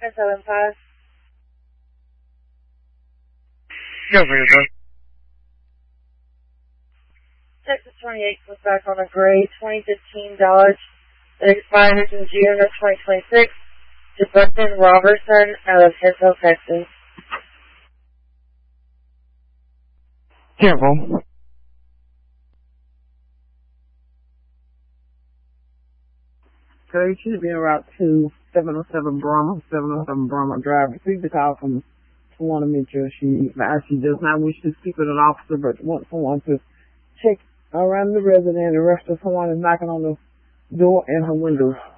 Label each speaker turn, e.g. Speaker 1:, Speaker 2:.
Speaker 1: 7-5.
Speaker 2: Go for your book.
Speaker 1: Texas 28 was back on a gray 2015 Dodge that expires in June of 2026 to Buckton Robertson out of Hinsdale, Texas.
Speaker 2: Careful.
Speaker 3: So you should be en route to 707 Brahma Drive. Receive the call from Tawana Mitchell. She does not wish to speak with an officer, but wants someone to check around the resident and the rest of someone is knocking on the door and her windows.